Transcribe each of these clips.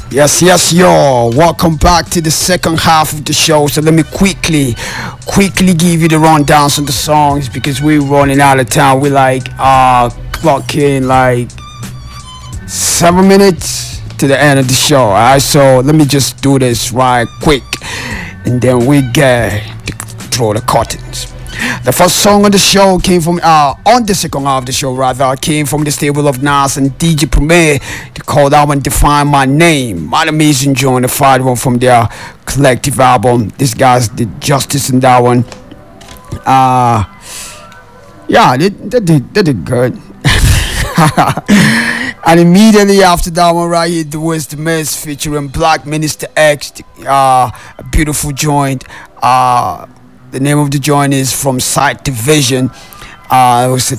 Yes, yo. Welcome back to the second half of the show. So let me quickly give you the rundowns on the songs because we're running out of time. We clocking like 7 minutes to the end of the show. Alright, so let me just do this right quick and then we get to throw the curtains. The first song on the show came from on the second half of the show rather came from the stable of Nas and DJ Premier. They called that one Define My Name. My amazing joint, the fired one from their collective album. These guys did justice in that one. Yeah, they did good. And immediately after that one right here, there was The Miz featuring Black Minister X, a beautiful joint. The name of the joint is From Sight to Vision. It was a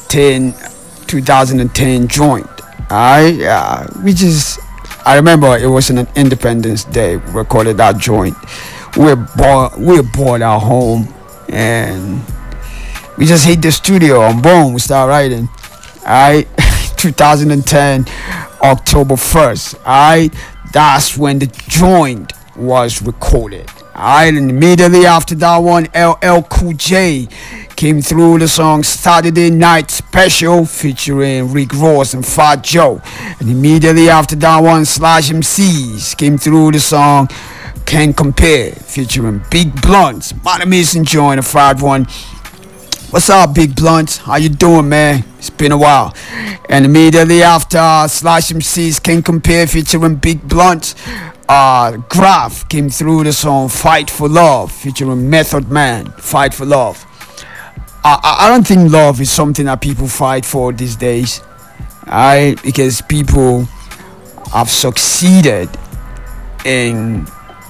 2010 joint. Alright, I remember it was an Independence Day. We recorded that joint. We're bored at home and we just hit the studio and boom, we start writing. Alright, 2010 October 1st. Alright, that's when the joint was recorded. Alright, and immediately after that one, LL Cool J came through the song Saturday Night Special featuring Rick Ross and Fat Joe. And immediately after that one, Slash MCs came through the song Can't Compare featuring Big Blunt. My amazing joint, a fat one. What's up, Big Blunt? How you doing, man? It's been a while. And immediately after Slash MCs Can't Compare featuring Big Blunt, Graph came through the song Fight for Love featuring Method Man. Fight for Love. I don't think love is something that people fight for these days. Alright, because people have succeeded in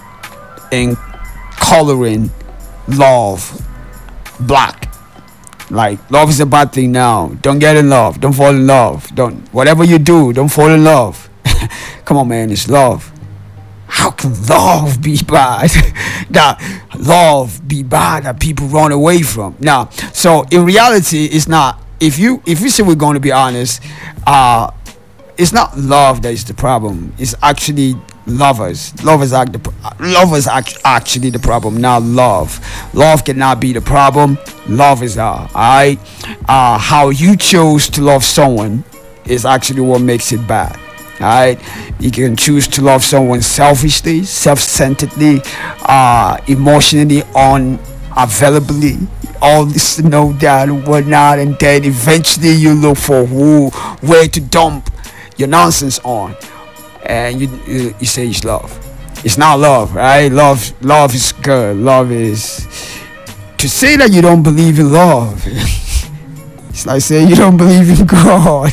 coloring love black. Like, love is a bad thing now. Don't get in love. Don't fall in love. Whatever you do, don't fall in love. Come on, man, it's love. How can love be bad? That love be bad that people run away from. Now, so in reality, it's not. If you say we're going to be honest, it's not love that is the problem. It's actually lovers. Lovers are actually the problem. Not love. Love cannot be the problem. Love is alright. How you chose to love someone is actually what makes it bad. Alright, you can choose to love someone selfishly, self-centeredly, emotionally, unavailably, all this, no doubt, and whatnot, and then eventually you look for where to dump your nonsense on, and you say it's love. It's not love, right? Love is good. Love is to say that you don't believe in love. It's like saying you don't believe in God.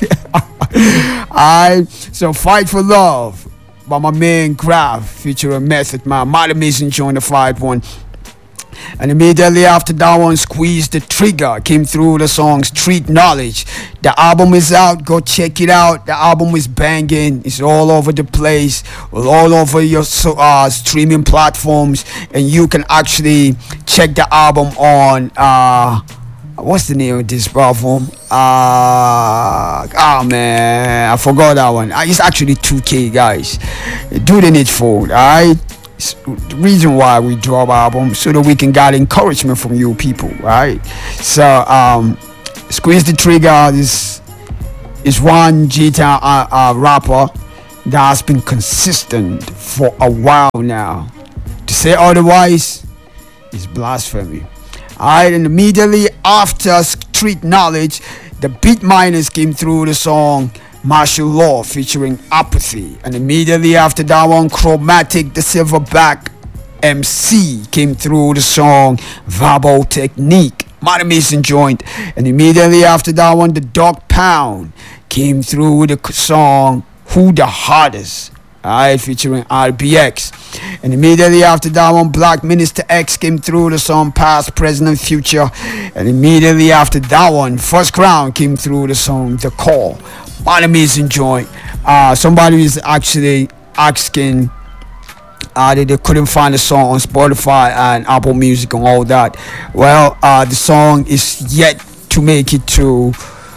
So Fight for Love by my man Graph featuring Method Man. My amazing joint, the fight one. And immediately after that one, Squeeze the Trigger came through the song Street Knowledge. The album is out, go check it out. The album is banging, it's all over the place, all over your streaming platforms, and you can actually check the album on what's the name of this platform? Oh man, I forgot that one. It's actually 2K, guys. Do the needful, alright? It's the reason why we drop albums so that we can get encouragement from you people, right? So Squeeze the Trigger is one G-Town rapper that has been consistent for a while now. To say otherwise is blasphemy. Alright, and immediately after Street Knowledge, the Beat Miners came through the song Martial Law featuring Apathy. And immediately after that one, Chromatic the Silverback MC came through the song Verbal Technique. My amazing joint. And immediately after that one, the Dog Pound came through with the song Who the Hardest. Alright, featuring RBX. And immediately after that one, Black Minister X came through the song Past, Present, Future. And immediately after that one, First Crown came through the song The Call. My amazing joint. Somebody is actually asking they couldn't find the song on Spotify and Apple Music and all that. Well, the song is yet to make it to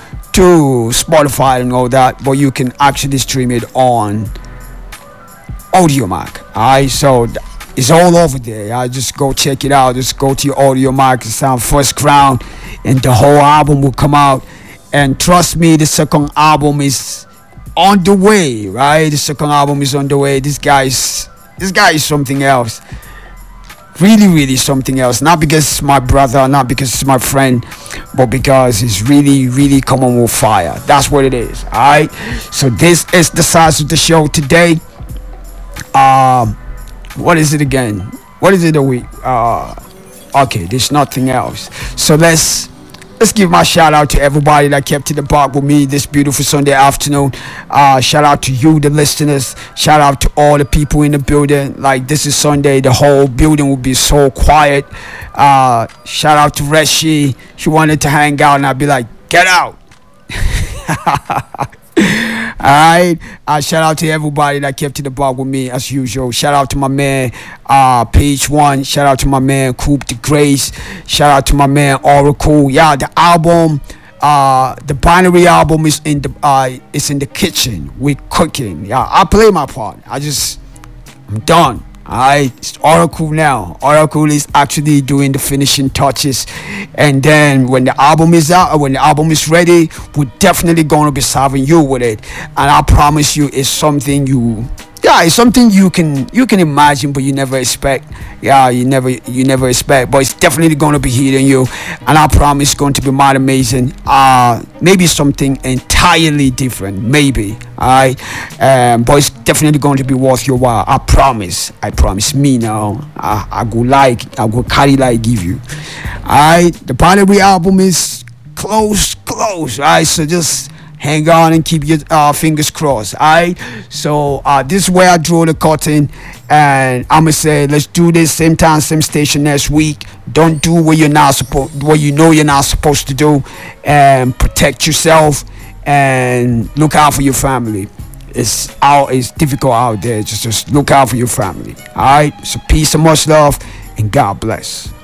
Spotify and all that, but you can actually stream it on Audiomack. Alright, so it's all over there. I just go check it out. Just go to your Audiomack. It's on First Crown, and the whole album will come out. And trust me, the second album is on the way. Right, the second album is on the way. This guy is something else. Really something else. Not because it's my brother, not because it's my friend, but because it's really coming with fire. That's what it is. Alright, so this is the size of the show today. What is it again? What is it a week? Okay, there's nothing else. So let's give my shout out to everybody that kept to the park with me this beautiful Sunday afternoon. Shout out to you, the listeners. Shout out to all the people in the building. Like, this is Sunday, the whole building will be so quiet. Shout out to Reshi. She wanted to hang out, and I'd be like, get out. Alright, shout out to everybody that kept to the bar with me as usual. Shout out to my man Page One. Shout out to my man Coop the Grace. Shout out to my man Oracle. Yeah, the album, the Binary album is in the kitchen. We're cooking. Yeah, I play my part. I'm done. Alright, it's Oracle now. Oracle is actually doing the finishing touches, and then when the album is out, when the album is ready, we're definitely gonna be serving you with it. And I promise you, it's something it's something you can imagine, but you never expect. Yeah, you never expect, but it's definitely gonna be hitting you, and I promise it's going to be mighty amazing. Maybe something entirely different, maybe. Alright, but it's definitely going to be worth your while. I promise me now. I go carry like give you. Alright, the Binary album is close. Alright, so just hang on and keep your fingers crossed. Alright, so this is where I draw the curtain, and I'ma say, let's do this same time, same station next week. Don't do what you know you're not supposed to do, and protect yourself and look out for your family. It's difficult out there. Just look out for your family. Alright, so peace and much love, and God bless.